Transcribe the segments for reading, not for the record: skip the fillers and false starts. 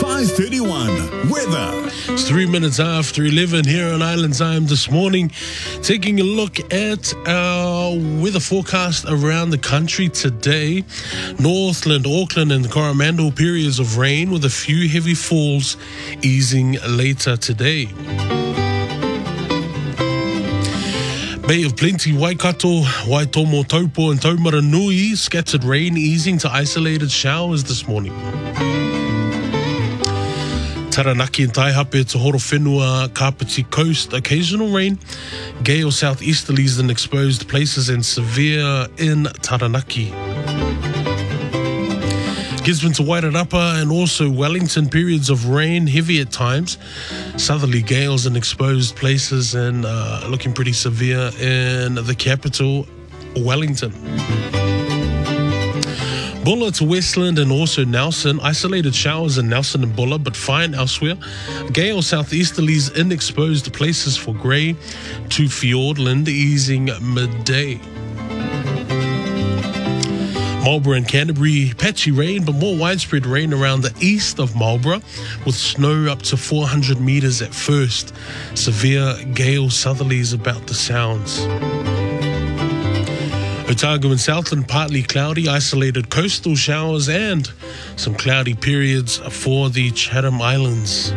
5:31 weather. It's 3 minutes after 11 here on Island Time this morning. Taking a look at our weather forecast around the country today. Northland, Auckland and Coromandel, periods of rain with a few heavy falls easing later today. Bay of Plenty, Waikato, Waitomo, Taupo and Taumaranui, scattered rain easing to isolated showers this morning. Taranaki and Taihape to Horowhenua, Kapiti Coast, occasional rain. Gale southeasterlies in exposed places and severe in Taranaki. Gisborne to Wairarapa and also Wellington, periods of rain, heavy at times. Southerly gales in exposed places and looking pretty severe in the capital, Wellington. Bulla to Westland and also Nelson. Isolated showers in Nelson and Bulla, but fine elsewhere. Gale southeasterlies in exposed places for Grey to Fiordland, easing midday. Marlborough and Canterbury, patchy rain, but more widespread rain around the east of Marlborough, with snow up to 400 metres at first. Severe gale southerlies about the Sounds. Otago and Southland, partly cloudy, isolated coastal showers and some cloudy periods for the Chatham Islands.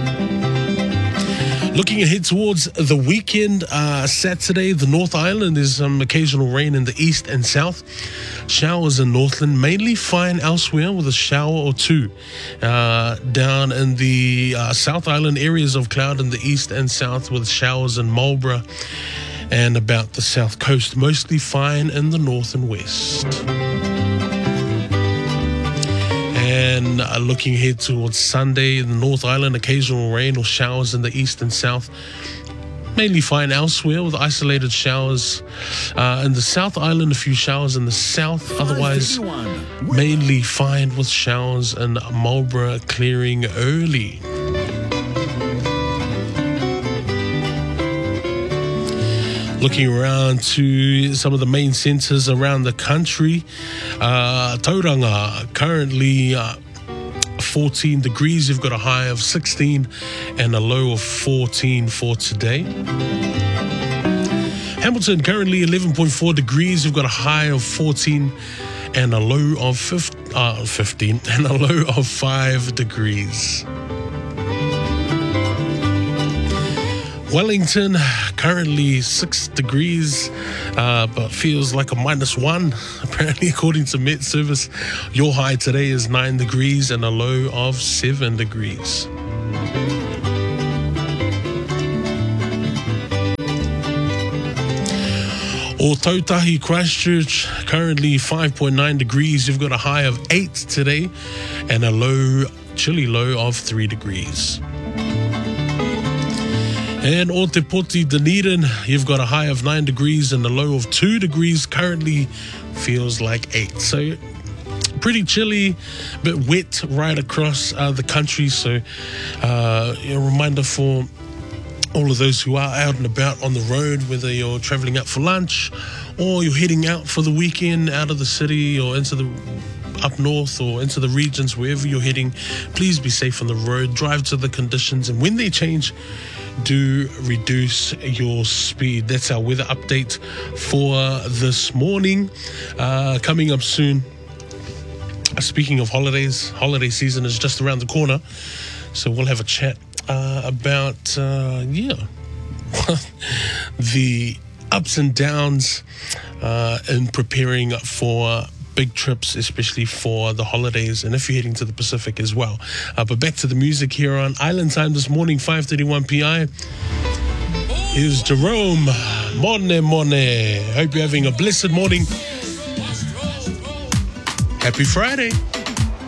Looking ahead towards the weekend, Saturday, the North Island is some occasional rain in the east and south. Showers in Northland, mainly fine elsewhere with a shower or two. Down in the South Island, areas of cloud in the east and south with showers in Marlborough and about the south coast, mostly fine in the north and west. And looking ahead towards Sunday, the North Island, occasional rain or showers in the east and south. Mainly fine elsewhere with isolated showers. In the South Island, a few showers in the south. Otherwise, mainly fine with showers in Marlborough, clearing early. Looking around to some of the main centres around the country. Tauranga, currently 14 degrees. You've got a high of 16 and a low of 14 for today. Hamilton, currently 11.4 degrees. You've got a high of 14 and a low of 15 and a low of 5 degrees. Wellington, currently 6 degrees, but feels like a -1. Apparently, according to Met Service, your high today is 9 degrees and a low of 7 degrees. Or Tautahi, Christchurch, currently 5.9 degrees. You've got a high of 8 today and a low, chilly low of 3 degrees. And O Te Poti, Dunedin, you've got a high of 9 degrees and a low of 2 degrees. Currently feels like 8. So pretty chilly, a bit wet right across the country. So a reminder for all of those who are out and about on the road, whether you're travelling out for lunch or you're heading out for the weekend out of the city or into the up north or into the regions, wherever you're heading, please be safe on the road. Drive to the conditions, and when they change, do reduce your speed. That's our weather update for this morning. Coming up soon, speaking of holidays, holiday season is just around the corner, so we'll have a chat about the ups and downs in preparing for big trips, especially for the holidays, and if you're heading to the Pacific as well. But back to the music here on Island Time this morning, 5:31 PI. Here's Jerome, Mone Mone. Hope you're having a blessed morning. Happy Friday.